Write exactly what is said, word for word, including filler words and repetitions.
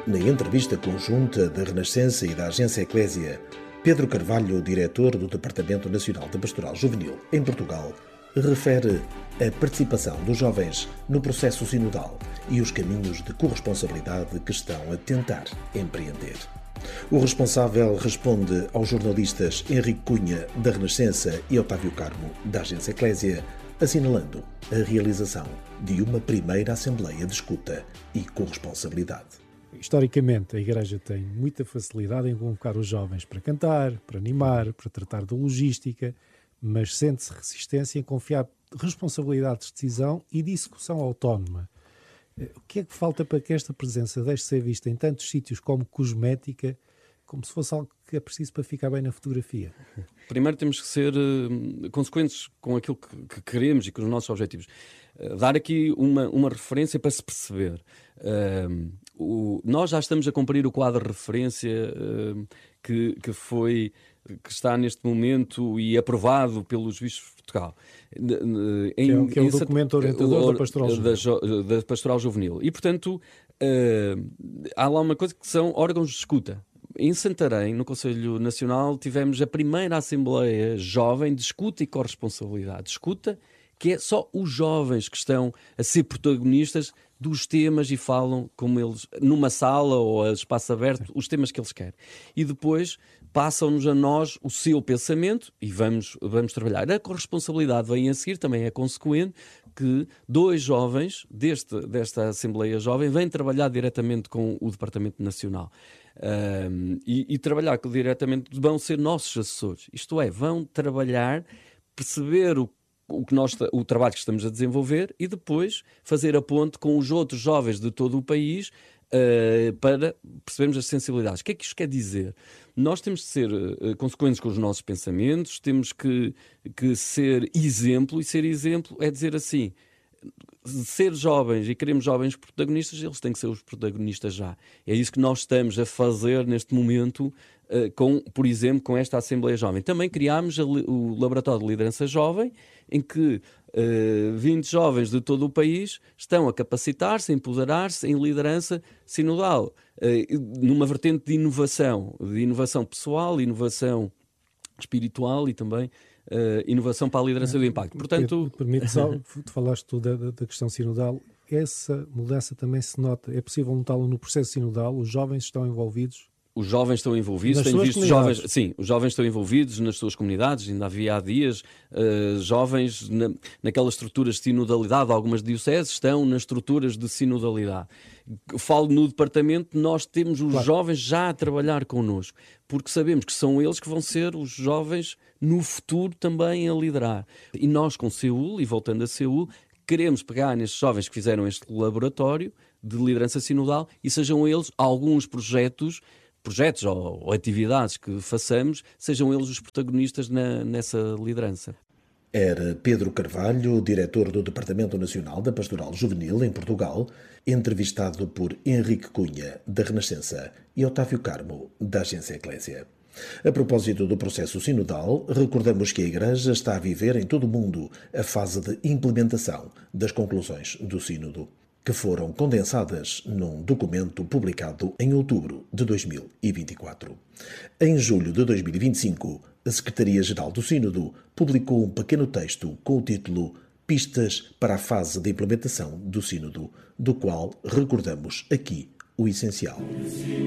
Na entrevista conjunta da Renascença e da Agência Eclésia, Pedro Carvalho, diretor do Departamento Nacional de Pastoral Juvenil em Portugal, refere a participação dos jovens no processo sinodal e os caminhos de corresponsabilidade que estão a tentar empreender. O responsável responde aos jornalistas Henrique Cunha, da Renascença, e Otávio Carmo, da Agência Eclésia, assinalando a realização de uma primeira Assembleia de Escuta e Corresponsabilidade. Historicamente, a Igreja tem muita facilidade em convocar os jovens para cantar, para animar, para tratar de logística, mas sente-se resistência em confiar responsabilidades de decisão e de execução autónoma. O que é que falta para que esta presença deixe de ser vista em tantos sítios como cosmética, como se fosse algo que é preciso para ficar bem na fotografia? Primeiro temos que ser uh, consequentes com aquilo que, que queremos e com os nossos objetivos. Uh, dar aqui uma, uma referência para se perceber. Uh, o, nós já estamos a cumprir o quadro de referência uh, que, que foi... que está neste momento e aprovado pelos bispos de Portugal. Em, que é, que é o documento orientador o, da, pastoral da, da Pastoral Juvenil. E, portanto, uh, há lá uma coisa que são órgãos de escuta. Em Santarém, no Conselho Nacional, tivemos a primeira Assembleia Jovem de Escuta e Corresponsabilidade. Escuta, que é só os jovens que estão a ser protagonistas dos temas e falam como eles, numa sala ou a espaço aberto, os temas que eles querem. E depois passam-nos a nós o seu pensamento e vamos, vamos trabalhar. A corresponsabilidade vem a seguir, também é consequente, que dois jovens deste, desta Assembleia Jovem vêm trabalhar diretamente com o Departamento Nacional. Um, e, e trabalhar diretamente, vão ser nossos assessores. Isto é, vão trabalhar, perceber o O, que nós, o trabalho que estamos a desenvolver e depois fazer a ponte com os outros jovens de todo o país uh, para percebermos as sensibilidades. O que é que isto quer dizer? Nós temos de ser uh, consequentes com os nossos pensamentos, temos que, que ser exemplo, e ser exemplo é dizer assim, ser jovens e queremos jovens protagonistas, eles têm que ser os protagonistas já. É isso que nós estamos a fazer neste momento, uh, com, por exemplo, com esta Assembleia Jovem. Também criámos a, o Laboratório de Liderança Jovem, em que uh, vinte jovens de todo o país estão a capacitar-se, a empoderar-se em liderança sinodal, uh, numa vertente de inovação, de inovação pessoal, inovação espiritual e também Uh, inovação para a liderança do impacto. Portanto, permite só, tu falaste tu da, da questão sinodal, essa mudança também se nota, é possível notá-lo no processo sinodal, os jovens estão envolvidos? Os jovens estão envolvidos, tenho visto jovens, sim, os jovens estão envolvidos nas suas comunidades, ainda havia há dias uh, jovens na, naquelas estruturas de sinodalidade, algumas dioceses estão nas estruturas de sinodalidade. Falo no departamento, nós temos os claro. jovens já a trabalhar connosco, porque sabemos que são eles que vão ser os jovens no futuro também a liderar. E nós com Seul, e voltando a Seul, queremos pegar nestes jovens que fizeram este laboratório de liderança sinodal e sejam eles alguns projetos projetos ou, ou atividades que façamos, sejam eles os protagonistas na, nessa liderança. Era Pedro Carvalho, diretor do Departamento Nacional da Pastoral Juvenil em Portugal, entrevistado por Henrique Cunha, da Renascença, e Otávio Carmo, da Agência Eclésia. A propósito do processo sinodal, recordamos que a Igreja está a viver em todo o mundo a fase de implementação das conclusões do Sínodo, que foram condensadas num documento publicado em outubro de dois mil e vinte e quatro. Em julho de dois mil e vinte e cinco, a Secretaria-Geral do Sínodo publicou um pequeno texto com o título Pistas para a fase de implementação do Sínodo, do qual recordamos aqui o essencial.